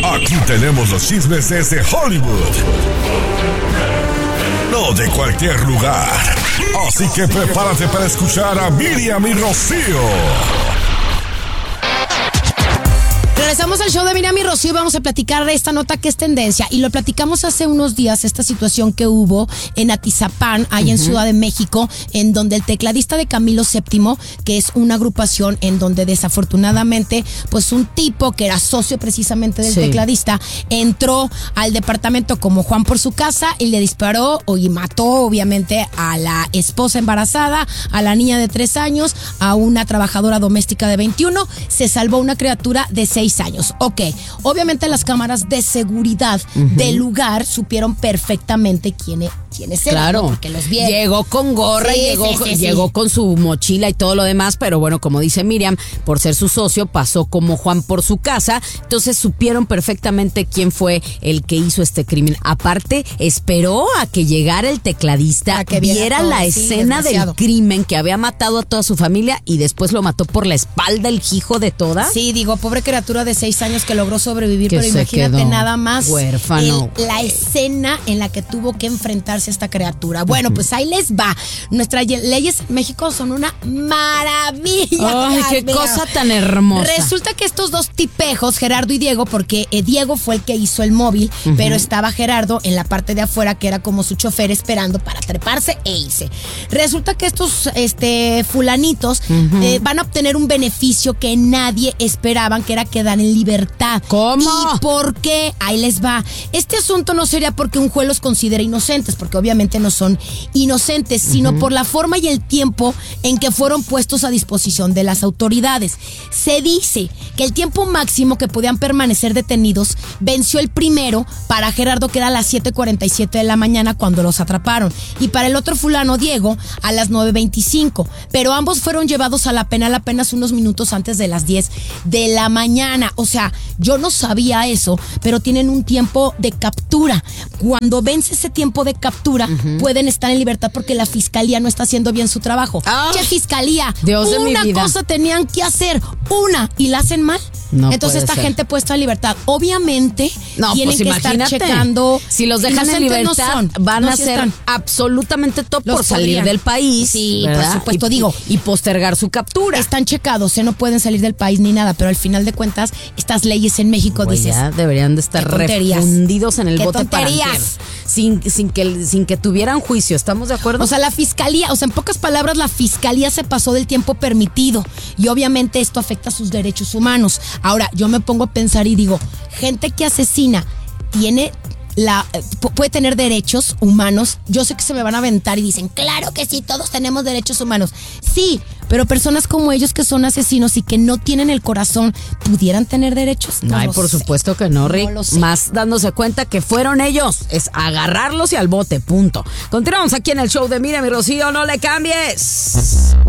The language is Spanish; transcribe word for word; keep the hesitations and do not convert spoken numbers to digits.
Aquí tenemos los chismes desde Hollywood. No de cualquier lugar. Así que prepárate para escuchar a Miriam y Rocío. Regresamos al show de Miriam y Rocío y vamos a platicar de esta nota que es tendencia. Y lo platicamos hace unos días, esta situación que hubo en Atizapán, allá uh-huh. en Ciudad de México, en donde el tecladista de Camilo séptimo, que es una agrupación en donde desafortunadamente, pues un tipo que era socio precisamente del sí. tecladista, entró al departamento como Juan por su casa y le disparó y mató obviamente a la esposa embarazada, a la niña de tres años, a una trabajadora doméstica de veintiuno. Se salvó una criatura de seis años. Ok, obviamente las cámaras de seguridad uh-huh. del lugar supieron perfectamente quién, quiénes eran. Claro, ¿no? Porque los vieron. Llegó con gorra, sí, llegó, sí, sí, llegó sí. con su mochila y todo lo demás, pero bueno, como dice Miriam, por ser su socio, pasó como Juan por su casa, entonces supieron perfectamente quién fue el que hizo este crimen. Aparte, esperó a que llegara el tecladista, que viera, viera todo, la sí, escena demasiado. del crimen, que había matado a toda su familia y después lo mató por la espalda, el hijo de toda. Sí, digo, pobre criatura de seis años que logró sobrevivir, que pero imagínate nada más huérfano. El, la escena en la que tuvo que enfrentarse a esta criatura. Bueno, uh-huh. pues ahí les va. Nuestras leyes en México son una maravilla. Ay, qué mira. cosa tan hermosa. Resulta que estos dos tipejos, Gerardo y Diego, porque eh, Diego fue el que hizo el móvil, uh-huh. pero estaba Gerardo en la parte de afuera, que era como su chofer esperando para treparse e irse. Resulta que estos este, fulanitos uh-huh. eh, van a obtener un beneficio que nadie esperaban, que era quedar en libertad. ¿Cómo? ¿Y por qué? Ahí les va. Este asunto no sería porque un juez los considere inocentes, porque obviamente no son inocentes, uh-huh. sino por la forma y el tiempo en que fueron puestos a disposición de las autoridades. Se dice que el tiempo máximo que podían permanecer detenidos venció el primero para Gerardo, que era a las siete cuarenta y siete de la mañana cuando los atraparon, y para el otro fulano, Diego, a las nueve veinticinco, pero ambos fueron llevados a la penal apenas unos minutos antes de las diez de la mañana. O sea, yo no sabía eso, pero tienen un tiempo de captura. Cuando vence ese tiempo de captura, uh-huh. pueden estar en libertad porque la fiscalía no está haciendo bien su trabajo. Ah, ¿Qué fiscalía? Dios de una mi vida. cosa tenían que hacer, una, y la hacen mal. No Entonces esta ser. gente puesta en libertad. Obviamente no, tienen pues que imagínate. estar checando. Si los dejan en libertad, no son, van no a si ser están. absolutamente top Los por salir podrían. del país. Sí, ¿verdad? por supuesto, y, digo. Y postergar su captura. Están checados, ¿eh? No pueden salir del país ni nada, pero al final de cuentas, estas leyes en México, pues dices, ya deberían de estar refundidos en el ¿Qué bote tonterías? para sin, sin, que, sin que tuvieran juicio. ¿Estamos de acuerdo? O sea, la fiscalía, o sea, en pocas palabras, la fiscalía se pasó del tiempo permitido y obviamente esto afecta a sus derechos humanos. Ahora, yo me pongo a pensar y digo, gente que asesina tiene... La, puede tener derechos humanos. Yo sé que se me van a aventar y dicen, claro que sí, todos tenemos derechos humanos. Sí, pero personas como ellos que son asesinos y que no tienen el corazón, ¿pudieran tener derechos? No Ay, lo por sé. supuesto que no, Rick. No lo sé. Más dándose cuenta que fueron ellos. Es agarrarlos y al bote, punto. Continuamos aquí en el show de Miriam y Rocío. No le cambies.